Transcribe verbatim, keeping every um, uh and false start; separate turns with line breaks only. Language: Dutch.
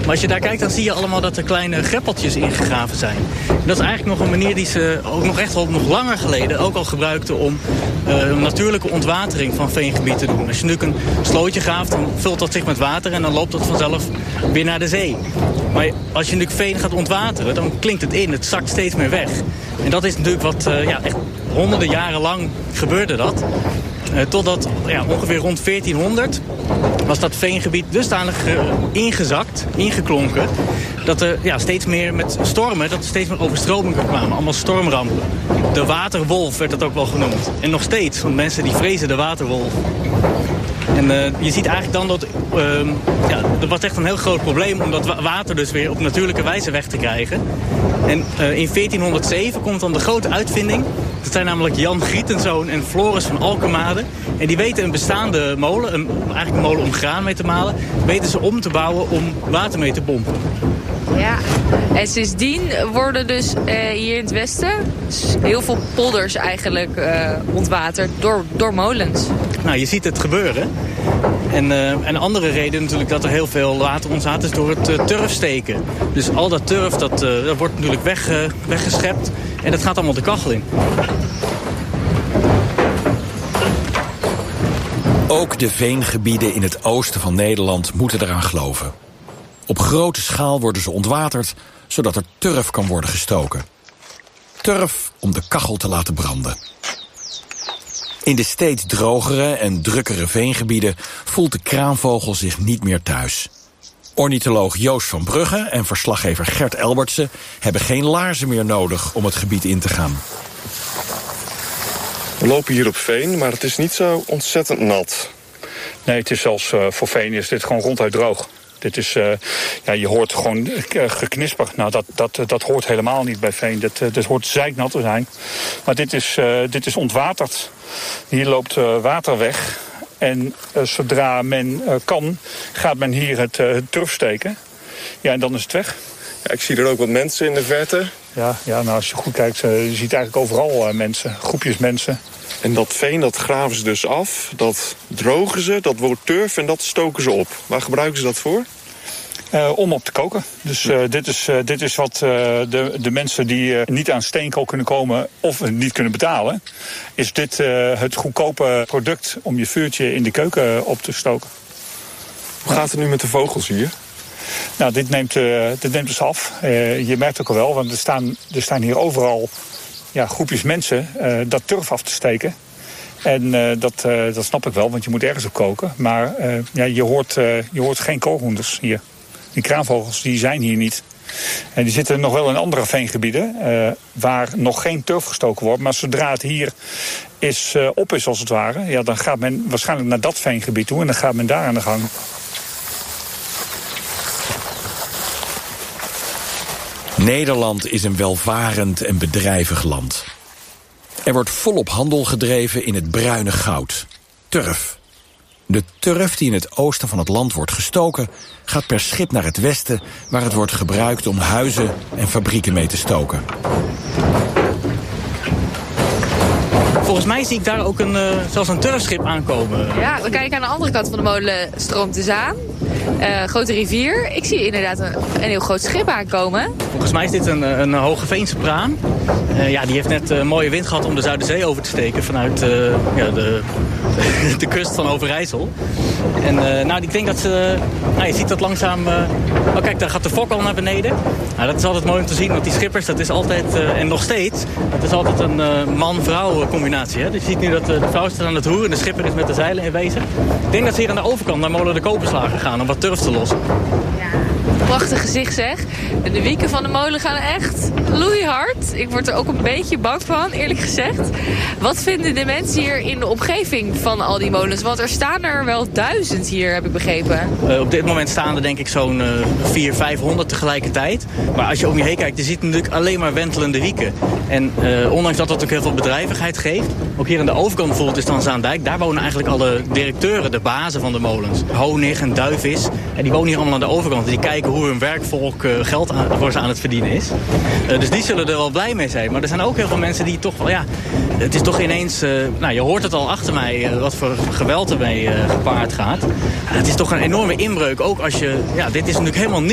Maar als je daar kijkt, dan zie je allemaal dat er kleine greppeltjes ingegraven zijn. En dat is eigenlijk nog een manier die ze ook nog echt wel nog langer geleden ook al gebruikten om uh, een natuurlijke ontwatering van veengebied te doen. Als je natuurlijk een slootje graaft, dan vult dat zich met water en dan loopt dat vanzelf weer naar de zee. Maar als je natuurlijk veen gaat ontwateren, dan klinkt het in, het zakt steeds meer weg. En dat is natuurlijk wat, uh, ja, echt honderden jaren lang gebeurde dat. Uh, totdat ja, ongeveer rond veertienhonderd was dat veengebied dusdanig uh, ingezakt, ingeklonken, dat er ja, steeds meer met stormen, dat er steeds meer overstromingen kwamen. Allemaal stormrampen. De waterwolf werd dat ook wel genoemd. En nog steeds, want mensen die vrezen de waterwolf. En uh, je ziet eigenlijk dan dat uh, ja, er was echt een heel groot probleem om dat water dus weer op natuurlijke wijze weg te krijgen. En uh, in veertienhonderdzeven komt dan de grote uitvinding. Dat zijn namelijk Jan Grietenzoon en Floris van Alkemade. En die weten een bestaande molen, een, eigenlijk een molen om graan mee te malen, weten ze om te bouwen om water mee te pompen.
Ja, en sindsdien worden dus uh, hier in het westen heel veel polders eigenlijk uh, ontwaterd door, door molens.
Nou, je ziet het gebeuren. En uh, een andere reden natuurlijk dat er heel veel water ontstaat is door het uh, turfsteken. Dus al dat turf, dat, uh, dat wordt natuurlijk weg, uh, weggeschept en dat gaat allemaal de kachel in.
Ook de veengebieden in het oosten van Nederland moeten eraan geloven. Op grote schaal worden ze ontwaterd, zodat er turf kan worden gestoken. Turf om de kachel te laten branden. In de steeds drogere en drukkere veengebieden voelt de kraanvogel zich niet meer thuis. Ornitholoog Joost van Brugge en verslaggever Gert Elbertse hebben geen laarzen meer nodig om het gebied in te gaan.
We lopen hier op veen, maar het is niet zo ontzettend nat.
Nee, het is zelfs uh, voor veen is dit gewoon ronduit droog. Dit is, uh, ja, je hoort gewoon uh, geknisper. Nou, dat, dat, dat hoort helemaal niet bij veen. Dit, uh, dit hoort zeiknat te zijn. Maar dit is, uh, dit is ontwaterd. Hier loopt uh, water weg. En uh, zodra men uh, kan, gaat men hier het, uh, het turf steken. Ja, en dan is het weg.
Ja, ik zie er ook wat mensen in de verte.
Ja, ja nou, als je goed kijkt, uh, je ziet eigenlijk overal uh, mensen. Groepjes mensen.
En dat veen, dat graven ze dus af, dat drogen ze, dat wordt turf en dat stoken ze op. Waar gebruiken ze dat voor?
Uh, om op te koken. Dus uh, dit, is, uh, dit is wat uh, de, de mensen die uh, niet aan steenkool kunnen komen of niet kunnen betalen, is dit uh, het goedkope product om je vuurtje in de keuken op te stoken.
Hoe gaat het nu met de vogels hier?
Nou, dit neemt, uh, dit neemt dus af. Uh, je merkt ook al wel, want er staan, er staan hier overal ja, groepjes mensen uh, dat turf af te steken. En uh, dat, uh, dat snap ik wel, want je moet ergens op koken. Maar uh, ja, je, hoort, uh, je hoort geen koolhoenders hier. Die kraanvogels die zijn hier niet. En die zitten nog wel in andere veengebieden uh, waar nog geen turf gestoken wordt. Maar zodra het hier is, uh, op is als het ware, ja, dan gaat men waarschijnlijk naar dat veengebied toe en dan gaat men daar aan de gang.
Nederland is een welvarend en bedrijvig land. Er wordt volop handel gedreven in het bruine goud, turf. De turf die in het oosten van het land wordt gestoken gaat per schip naar het westen, waar het wordt gebruikt om huizen en fabrieken mee te stoken.
Volgens mij zie ik daar ook een, uh, zelfs een turfschip aankomen.
Ja, we kijken aan de andere kant van de molen, stroomt de Zaan. Uh, grote rivier. Ik zie inderdaad een, een heel groot schip aankomen.
Volgens mij is dit een, een Hogeveense praan. Uh, ja, die heeft net een uh, mooie wind gehad om de Zuiderzee over te steken vanuit uh, ja, de, de kust van Overijssel. En uh, nou, ik denk dat ze... Uh, nou, je ziet dat langzaam... Uh, oh, kijk, daar gaat de fok al naar beneden. Nou, dat is altijd mooi om te zien, want die schippers, dat is altijd... Uh, en nog steeds, dat is altijd een uh, man-vrouw combinatie. Hè? Dus je ziet nu dat uh, de vrouw staat aan het roeren en de schipper is met de zeilen in wezen. Ik denk dat ze hier aan de overkant naar Molen de Koperslager gaan om wat turf te lossen.
Ja, prachtig gezicht zeg. En de wieken van de molen gaan echt loeihard. Ik word er ook een beetje bang van, eerlijk gezegd. Wat vinden de mensen hier in de omgeving van al die molens? Want er staan er wel duizend hier, heb ik begrepen.
Uh, op dit moment staan er denk ik zo'n uh, vierhonderd, vijfhonderd tegelijkertijd. Maar als je om je heen kijkt, je ziet natuurlijk alleen maar wentelende wieken. En uh, ondanks dat dat ook heel veel bedrijvigheid geeft, ook hier aan de overkant bijvoorbeeld is dan Zaandijk, daar wonen eigenlijk alle directeuren, de bazen van de molens. Honig en Duivis. En die wonen hier allemaal aan de overkant. En die kijken hoe hun werkvolk uh, geld aan, voor ze aan het verdienen is. Uh, dus die zullen er wel blij mee zijn. Maar er zijn ook heel veel mensen die toch wel, ja, het is toch ineens, uh, nou je hoort het al achter mij, uh, wat voor geweld ermee uh, gepaard gaat. Uh, het is toch een enorme inbreuk. Ook als je, ja, dit is natuurlijk helemaal niet